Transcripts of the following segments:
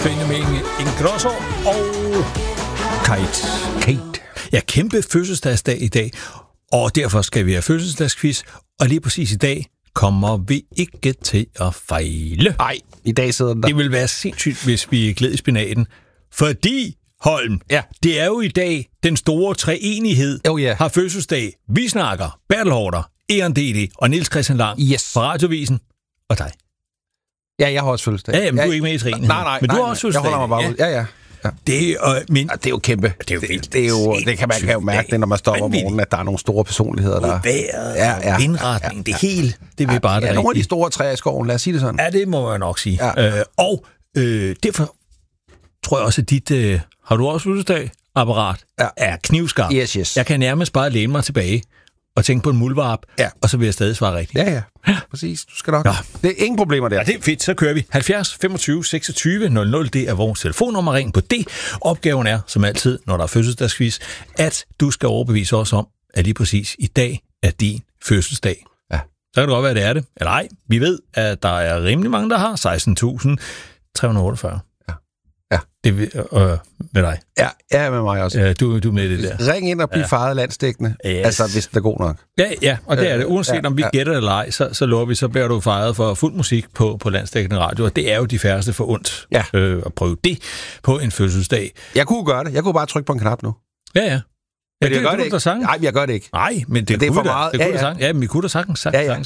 Benjamin Ingrosso og Kate. Ja, kæmpe fødselsdagsdag i dag, og derfor skal vi have fødselsdagsquiz, og lige præcis i dag kommer vi ikke til at fejle. Nej, i dag sidder den der. Det vil være sindssygt, hvis vi gled i spinaten, fordi, Holm, det er jo i dag den store treenighed har fødselsdag. Vi snakker Bertel Haarder, Egon D.D. og Niels Christian Lang fra Radiovisen og dig. Ja, jeg har også fødselsdag. Ja, men du er ikke med i treenigheden. Nej, men du har også fødselsdag. Jeg holder mig bare ud. Ja. Det er jo kæmpe. Det er jo vildt. Det kan man jo mærke, når man står op om morgenen, at der er nogle store personligheder, der... Vejret, vindretning, det hele, det vil bare det rigtige. Nogle af de store træer i skoven, lad os sige det sådan. Ja, det må jeg nok sige. Ja. Derfor tror jeg også, at dit... har du også fødselsdag-apparat? Er knivskarp. Yes. Jeg kan nærmest bare læne mig tilbage og tænke på en muldvarp, og så vil jeg stadig svare rigtigt. Ja. Præcis. Du skal nok. Ja. Det er ingen problemer der. Ja, det er fedt. Så kører vi. 70 25 26 00. Det er vores telefonnummer. Ring på det. Opgaven er, som altid, når der er fødselsdagsquiz, at du skal overbevise os om, at lige præcis i dag er din fødselsdag. Ja. Så kan det godt være, det er det. Eller ej. Vi ved, at der er rimelig mange, der har 16.348. Ja. Det med dig. Ja, med mig også. Du er med det der. Ring ind og bliv faret landsdækkende. Yes. Altså, hvis det er god nok. Ja, og det er det. Uanset om vi gætter eller ej, så lover vi, så bliver du fejret for fuld musik på landsdækkende radio. Og det er jo de færreste for ondt at prøve det på en fødselsdag. Jeg kunne gøre det. Jeg kunne bare trykke på en knap nu. Ja. Men jeg gør det ikke. Nej, jeg gør det ikke. Nej, men det er for meget. Ja, men vi kunne da sagtens.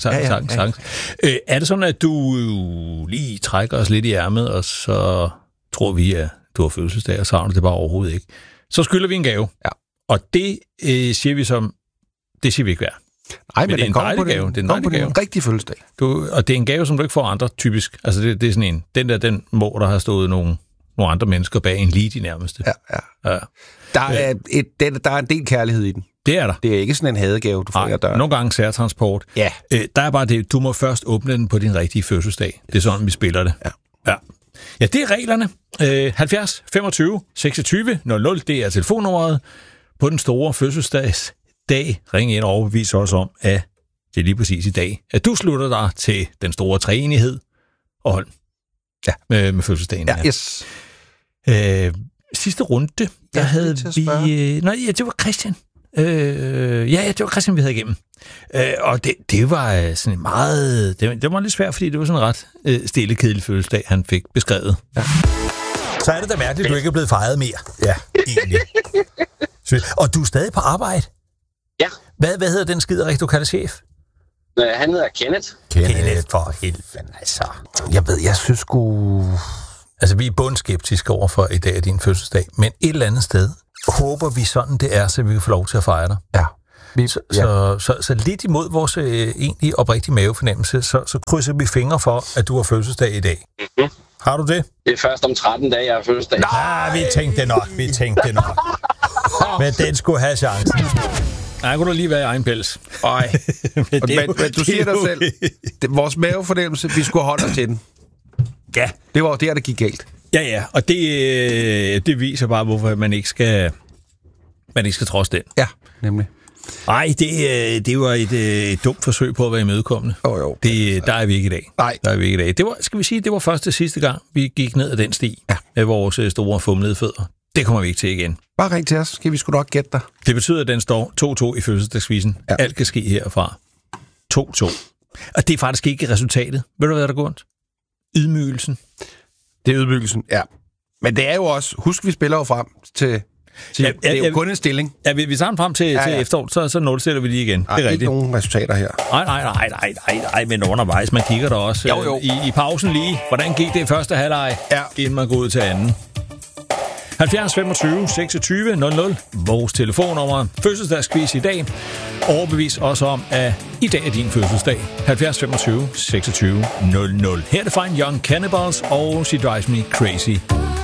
Er det sådan, at du lige trækker os lidt i ærmet, og så tror vi, at du har fødselsdag, og så har du det bare overhovedet ikke? Så skylder vi en gave. Ja. Og det siger vi som... Det siger vi ikke værd. Nej, men det er en dejlig gave. Det er en dejlig gave. En rigtig fødselsdag. Og det er en gave, som du ikke får andre, typisk. Altså, det er sådan en... Den må, der har stået nogle andre mennesker bag en lige de nærmeste. Ja. Der er en del kærlighed i den. Det er der. Det er ikke sådan en hadegave, du får af døren. Nogle gange særtransport. Ja. Der er bare det, du må først åbne den på din rigtige fødselsdag. Det er sådan, vi spiller det. Ja, det er reglerne. 70 25 26 00, det er telefonnummeret på den store fødselsdagsdag. Ring ind og overbevis os om, at det er lige præcis i dag, at du slutter dig til den store treenighed og hold med fødselsdagen. Ja, yes. Sidste runde, der havde vi... det var Christian. Det var Christian, vi havde igennem. Og det var sådan meget... Det var lidt svært, fordi det var sådan en ret stille, kedelig fødselsdag, han fik beskrevet. Ja. Så er det da mærkeligt, at du ikke er blevet fejret mere. Ja, egentlig. Og du er stadig på arbejde? Ja. Hvad hedder den skiderik, du kalder chef? Han hedder Kenneth. Kenneth, for helvede, altså. Jeg synes sgu... Altså, vi er bundskeptiske overfor i dag af din fødselsdag, men et eller andet sted håber vi sådan, det er, så vi kan få lov til at fejre dig. Ja. Så lidt imod vores egentlig oprigtige mavefornemmelse, så krydser vi fingre for, at du har fødselsdag i dag. Mm-hmm. Har du det? Det er først om 13 dage, jeg har fødselsdag. Nej, vi tænkte nok. Men den skulle have chancen. Nej, kunne du lige være i egen pels. men du siger dig selv, vores mavefornemmelse, vi skulle holde os til den. Ja. Det var der gik galt. Ja, og det viser bare, hvorfor man ikke skal trodse den. Ja, nemlig. Nej, det var et dumt forsøg på at være imødekommende. Jo. Der er vi ikke i dag. Nej. Der er vi ikke i dag. Det var, skal vi sige, det var første sidste gang, vi gik ned ad den sti med vores store fumlede fødder. Det kommer vi ikke til igen. Bare ring til os, skal vi sgu nok gætte dig. Det betyder, at den står 2-2 i fødselsdagsquizzen. Ja. Alt kan ske herfra. 2-2. Og det er faktisk ikke resultatet. Ved du, hvad der går ondt? Ydmygelsen. Det er ydmygelsen, ja. Men det er jo også... Husk, vi spiller jo frem til det er jo kun en stilling. Ja, vi sammen frem til efteråret, så nulstiller vi lige igen. Det er rigtigt. Ikke nogen resultater her. Nej, men undervejs. Man kigger der også jo. I pausen lige. Hvordan gik det i første halvleg, inden man går ud til anden? 70 25 26 00. Vores telefonnummer. Fødselsdagsquiz i dag. Overbevis også om, at i dag er din fødselsdag. 70 25 26 00. Her er det Fine Young Cannibals og She Drives Me Crazy.